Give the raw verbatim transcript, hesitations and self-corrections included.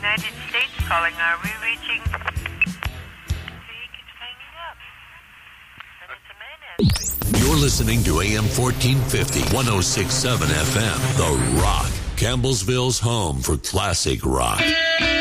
United States calling. Are we reaching? See, he keeps hanging up. And it's a man answering. You're listening to A M fourteen fifty, one oh six point seven F M, The Rock, Campbellsville's home for classic rock.